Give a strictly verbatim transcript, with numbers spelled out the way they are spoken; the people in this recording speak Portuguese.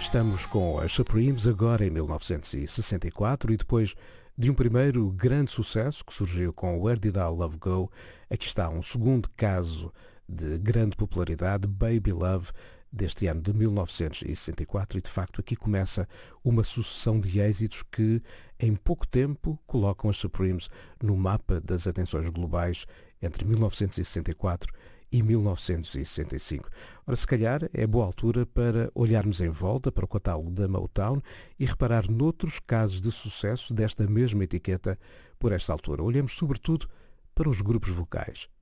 Estamos com as Supremes agora em mil novecentos e sessenta e quatro e depois de um primeiro grande sucesso que surgiu com Where Did Our Love Go, aqui está um segundo caso de grande popularidade, Baby Love, deste ano de mil novecentos e sessenta e quatro, e de facto aqui começa uma sucessão de êxitos que em pouco tempo colocam as Supremes no mapa das atenções globais entre mil novecentos e sessenta e quatro e mil novecentos e sessenta e cinco. Ora, se calhar é boa altura para olharmos em volta para o catálogo da Motown e reparar noutros casos de sucesso desta mesma etiqueta por esta altura. Olhemos sobretudo para os grupos vocais.